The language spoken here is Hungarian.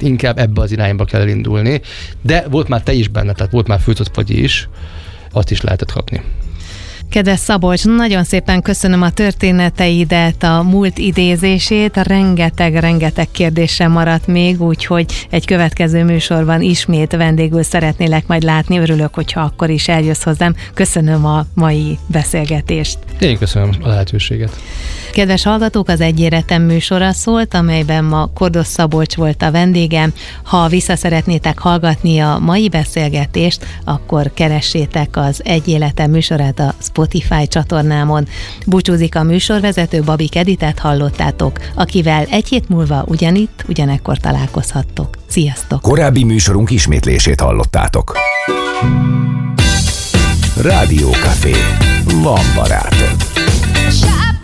inkább ebbe az irányba kell elindulni. De volt már te is benne, tehát volt már főzott fagyi is, azt is lehetett kapni. Kedves Szabolcs, nagyon szépen köszönöm a történeteidet, a múlt idézését, rengeteg kérdésem maradt még, úgyhogy egy következő műsorban ismét vendégül szeretnélek majd látni, örülök, hogyha akkor is eljössz hozzám. Köszönöm a mai beszélgetést. Én köszönöm a lehetőséget. Kedves hallgatók, az Egy Életem műsora szólt, amelyben ma Kordos Szabolcs volt a vendégem. Ha vissza szeretnétek hallgatni a mai beszélgetést, akkor keressétek az Egy Életem műsorát a Spotify csatornámon. Búcsúzik a műsorvezető, Babik Editet hallottátok, akivel egy hét múlva ugyanitt, ugyanekkor találkozhattok. Sziasztok! Korábbi műsorunk ismétlését hallottátok. Rádió Café. Van barátod.